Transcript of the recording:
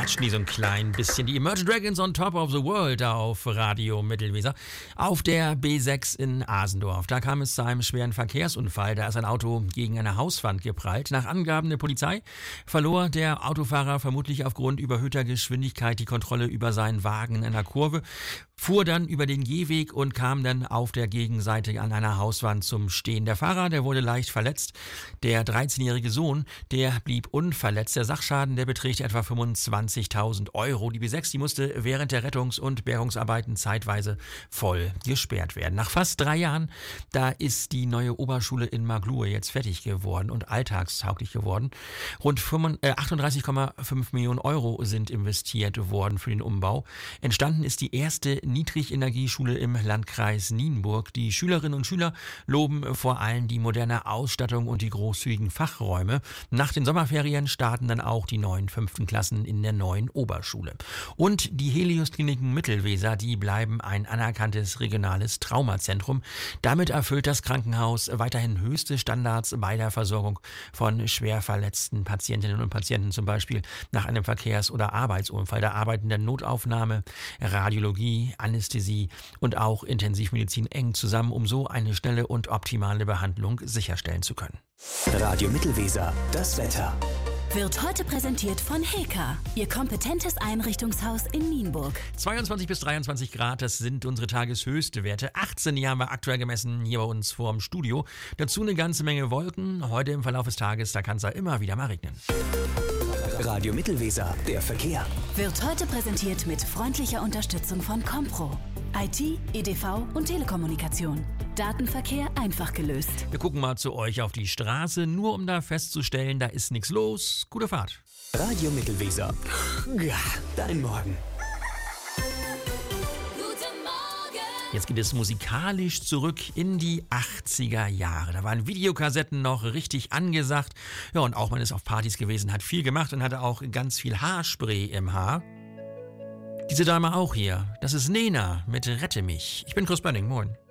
quietschen die so ein klein bisschen. Die Imagine Dragons on Top of the World da auf Radio Mittelweser. Auf der B6 in Asendorf. Da kam es zu einem schweren Verkehrsunfall. Da ist ein Auto gegen eine Hauswand geprallt. Nach Angaben der Polizei verlor der Autofahrer vermutlich aufgrund überhöhter Geschwindigkeit die Kontrolle über seinen Wagen in einer Kurve, fuhr dann über den Gehweg und kam dann auf der Gegenseite an einer Hauswand zum Stehen. Der Fahrer, der wurde leicht verletzt. Der 13-jährige Sohn, der blieb unverletzt. Der Sachschaden, der beträgt etwa 25.000 Euro. Die B6, die musste während der Rettungs- und Bergungsarbeiten zeitweise voll gesperrt werden. Nach fast 3 Jahren, da ist die neue Oberschule in Magluhe jetzt fertig geworden und alltagstauglich geworden. Rund 38,5 Millionen Euro sind investiert worden für den Umbau. Entstanden ist die erste Niedrigenergieschule im Landkreis Nienburg. Die Schülerinnen und Schüler loben vor allem die moderne Ausstattung und die großzügigen Fachräume. Nach den Sommerferien starten dann auch die neuen 5. Klassen in der neuen Oberschule. Und die Helios-Kliniken Mittelweser, die bleiben ein anerkanntes regionales Traumazentrum. Damit erfüllt das Krankenhaus weiterhin höchste Standards bei der Versorgung von schwer verletzten Patientinnen und Patienten, zum Beispiel nach einem Verkehrs- oder Arbeitsunfall. Da arbeiten dann Notaufnahme, Radiologie, Anästhesie und auch Intensivmedizin eng zusammen, um so eine schnelle und optimale Behandlung sicherstellen zu können. Radio Mittelweser, das Wetter. Wird heute präsentiert von Heka, Ihr kompetentes Einrichtungshaus in Nienburg. 22 bis 23 Grad, das sind unsere Tageshöchste Werte. 18 Jahre haben wir aktuell gemessen hier bei uns vorm Studio. Dazu eine ganze Menge Wolken. Heute im Verlauf des Tages, da kann es ja immer wieder mal regnen. Radio Mittelweser, der Verkehr. Wird heute präsentiert mit freundlicher Unterstützung von Compro. IT, EDV und Telekommunikation. Datenverkehr einfach gelöst. Wir gucken mal zu euch auf die Straße, nur um da festzustellen, da ist nichts los. Gute Fahrt. Radio Mittelweser. Ja, dein Morgen. Jetzt geht es musikalisch zurück in die 80er Jahre. Da waren Videokassetten noch richtig angesagt. Ja, und auch man ist auf Partys gewesen, hat viel gemacht und hatte auch ganz viel Haarspray im Haar. Diese Dame auch hier. Das ist Nena mit Rette mich. Ich bin Chris Bönning. Moin.